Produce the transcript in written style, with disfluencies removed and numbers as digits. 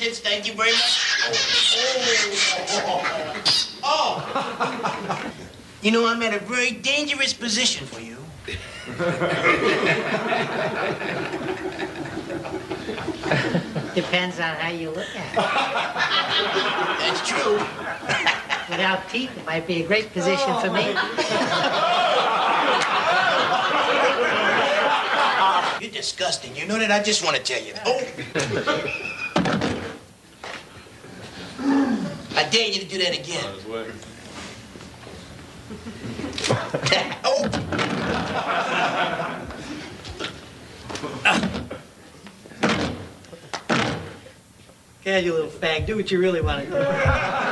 Massachusetts. Thank you very much. Oh. You know, I'm at a very dangerous position for you. Depends on how you look at it. That's true. Without teeth, it might be a great position for me. You're disgusting. You know that? I just want to tell you. Oh. I dare you to do that again. Oh. Yeah, you little fag. Do what you really want to do.